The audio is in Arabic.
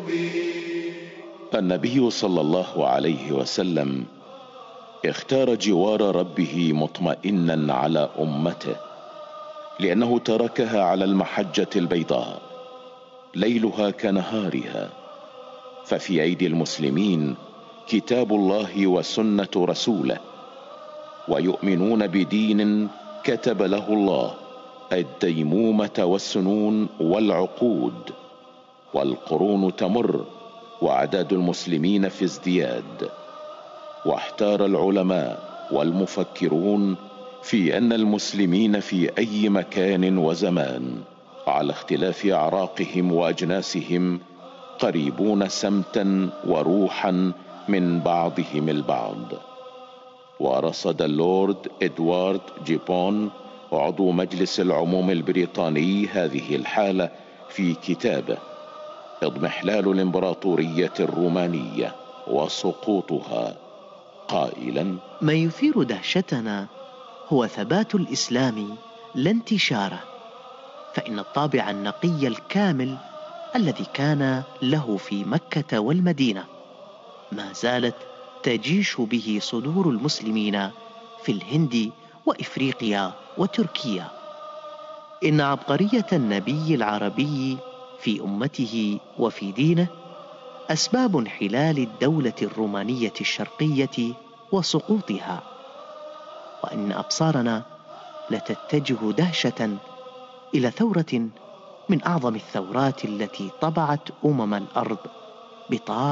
النبي صلى الله عليه وسلم اختار جوار ربه مطمئنا على أمته، لأنه تركها على المحجة البيضاء ليلها كنهارها. ففي أيدي المسلمين كتاب الله وسنة رسوله، ويؤمنون بدين كتب له الله الديمومة والسنون والعقود، والقرون تمر وأعداد المسلمين في ازدياد. واحتار العلماء والمفكرون في أن المسلمين في أي مكان وزمان على اختلاف أعراقهم وأجناسهم قريبون سمتا وروحا من بعضهم البعض. ورصد اللورد إدوارد جيبون عضو مجلس العموم البريطاني هذه الحالة في كتابه اضمحلال الامبراطورية الرومانية وسقوطها، قائلا: ما يثير دهشتنا هو ثبات الإسلام لا انتشاره، فإن الطابع النقي الكامل الذي كان له في مكة والمدينة ما زالت تجيش به صدور المسلمين في الهند وإفريقيا وتركيا. إن عبقرية النبي العربي في أمته وفي دينه أسباب انحلال الدولة الرومانية الشرقية وسقوطها، وإن أبصارنا لتتجه دهشة إلى ثورة من أعظم الثورات التي طبعت الأرض بطار